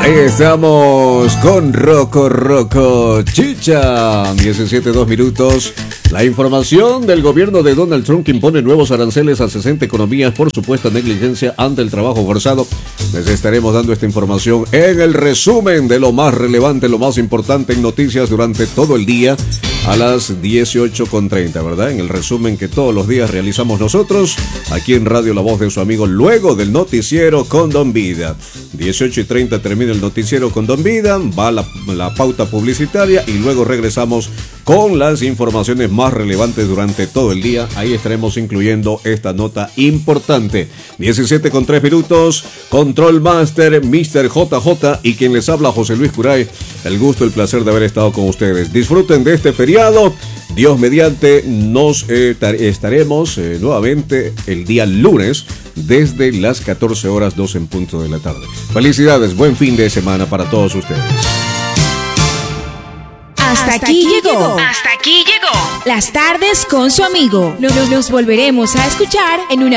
Ahí estamos con Roco Chicha. 17:02. La información del gobierno de Donald Trump que impone nuevos aranceles a 60 economías por supuesta negligencia ante el trabajo forzado. Les estaremos dando esta información en el resumen de lo más relevante, lo más importante en noticias durante todo el día a las 18:30, ¿verdad? En el resumen que todos los días realizamos nosotros aquí en Radio La Voz de su amigo, luego del noticiero con Don Vida. 18:30 termina el noticiero con Don Vida, va la pauta publicitaria y luego regresamos con las informaciones más relevantes durante todo el día. Ahí estaremos incluyendo esta nota importante. 17:03, Control Master, Mr. JJ y quien les habla, José Luis Curay. El gusto, el placer de haber estado con ustedes. Disfruten de este feriado. Dios mediante, nos estaremos nuevamente el día lunes desde las 14:02 en punto de la tarde. Felicidades, buen fin de semana para todos ustedes. Hasta aquí llegó. Las tardes con su amigo. Nos volveremos a escuchar en una